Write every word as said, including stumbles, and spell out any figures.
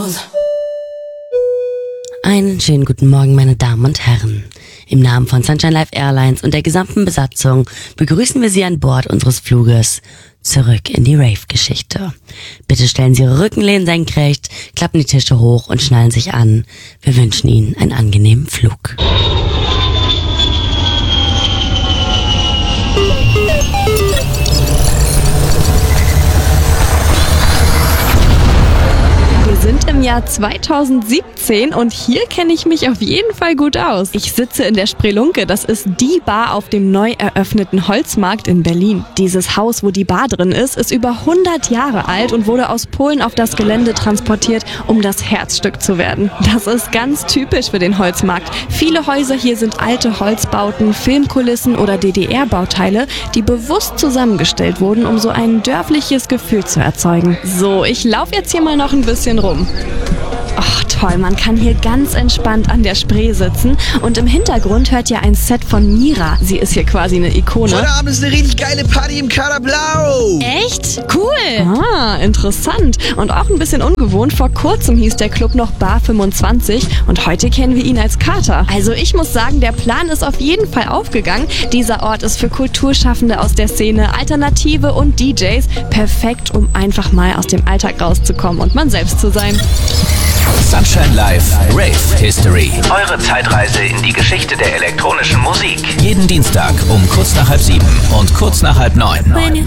Einen schönen guten Morgen, meine Damen und Herren. Im Namen von Sunshine Life Airlines und der gesamten Besatzung begrüßen wir Sie an Bord unseres Fluges zurück in die Rave-Geschichte. Bitte stellen Sie Ihre Rückenlehnen senkrecht, klappen die Tische hoch und schnallen sich an. Wir wünschen Ihnen einen angenehmen Flug. Wir sind im Jahr zweitausendsiebzehn und hier kenne ich mich auf jeden Fall gut aus. Ich sitze in der Sprelunke, das ist die Bar auf dem neu eröffneten Holzmarkt in Berlin. Dieses Haus, wo die Bar drin ist, ist über hundert Jahre alt und wurde aus Polen auf das Gelände transportiert, um das Herzstück zu werden. Das ist ganz typisch für den Holzmarkt. Viele Häuser hier sind alte Holzbauten, Filmkulissen oder D D R-Bauteile, die bewusst zusammengestellt wurden, um so ein dörfliches Gefühl zu erzeugen. So, ich laufe jetzt hier mal noch ein bisschen rum. Ach toll, man kann hier ganz entspannt an der Spree sitzen und im Hintergrund hört ihr ein Set von Mira. Sie ist hier quasi eine Ikone. Heute Abend ist eine richtig geile Party im Kader Blau. Echt? Cool. Ah, interessant. Und auch ein bisschen ungewohnt. Vor kurzem hieß der Club noch Bar fünfundzwanzig und heute kennen wir ihn als Kater. Also ich muss sagen, der Plan ist auf jeden Fall aufgegangen. Dieser Ort ist für Kulturschaffende aus der Szene, Alternative und D Js perfekt, um einfach mal aus dem Alltag rauszukommen und man selbst zu sein. Sunshine Life Rave History. Eure Zeitreise in die Geschichte der elektronischen Musik. Jeden Dienstag um kurz nach halb sieben und kurz nach halb neun.